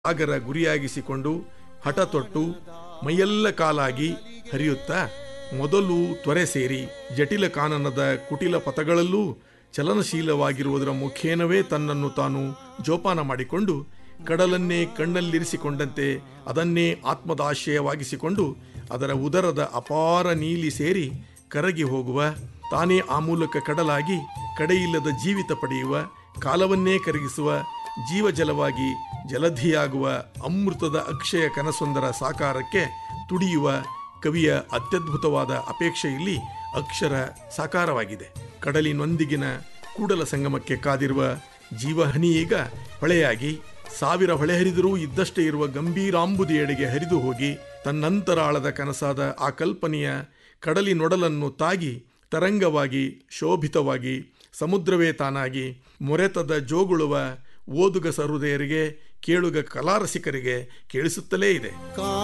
ಸಾಗರ ಗುರಿಯಾಗಿಸಿಕೊಂಡು ಹಠ ತೊಟ್ಟು ಮೈಯೆಲ್ಲ ಕಾಲಾಗಿ ಹರಿಯುತ್ತಾ ಮೊದಲು ತ್ವರೆ ಸೇರಿ ಜಟಿಲ ಕಾನನದ ಕುಟಿಲ ಪಥಗಳಲ್ಲೂ ಚಲನಶೀಲವಾಗಿರುವುದರ ಮುಖೇನವೇ ತನ್ನನ್ನು ತಾನು ಜೋಪಾನ ಮಾಡಿಕೊಂಡು ಕಡಲನ್ನೇ ಕಣ್ಣಲ್ಲಿರಿಸಿಕೊಂಡಂತೆ ಅದನ್ನೇ ಆತ್ಮದಾಶ್ರಯವಾಗಿಸಿಕೊಂಡು ಅದರ ಉದರದ ಅಪಾರ ನೀಲಿ ಸೇರಿ ಕರಗಿ ಹೋಗುವ, ತಾನೇ ಆ ಮೂಲಕ ಕಡಲಾಗಿ ಕಡೆಯಿಲ್ಲದ ಜೀವಿತ ಪಡೆಯುವ, ಕಾಲವನ್ನೇ ಕರಗಿಸುವ ಜೀವಜಲವಾಗಿ ಜಲಧಿಯಾಗುವ ಅಮೃತದ ಅಕ್ಷಯ ಕನಸೊಂದರ ಸಾಕಾರಕ್ಕೆ ತುಡಿಯುವ ಕವಿಯ ಅತ್ಯದ್ಭುತವಾದ ಅಪೇಕ್ಷೆಯಲ್ಲಿ ಅಕ್ಷರ ಸಾಕಾರವಾಗಿದೆ. ಕಡಲಿನೊಂದಿಗಿನ ಕೂಡಲ ಸಂಗಮಕ್ಕೆ ಕಾದಿರುವ ಜೀವಹನಿ ಈಗ ಹೊಳೆಯಾಗಿ ಸಾವಿರ ಹೊಳೆ ಹರಿದರೂ ಇದ್ದಷ್ಟೇ ಇರುವ ಗಂಭೀರಾಂಬುದಿಯೆಡೆಗೆ ಹರಿದು ಹೋಗಿ ತನ್ನಂತರಾಳದ ಕನಸಾದ ಆ ಕಲ್ಪನೆಯ ಕಡಲಿನೊಡಲನ್ನು ತಾಗಿ ತರಂಗವಾಗಿ ಶೋಭಿತವಾಗಿ ಸಮುದ್ರವೇ ತಾನಾಗಿ ಮೊರೆತದ ಜೋಗುಳುವ ಓದುಗ ಸಹೃದಯರಿಗೆ ಕೇಳುಗ ಕಲಾರಸಿಕರಿಗೆ ಕೇಳಿಸುತ್ತಲೇ ಇದೆ.